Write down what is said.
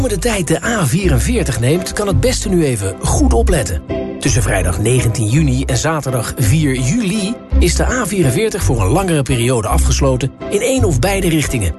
de tijd de A44 neemt, kan het beste nu even goed opletten. Tussen vrijdag 19 juni en zaterdag 4 juli is de A44 voor een langere periode afgesloten in één of beide richtingen.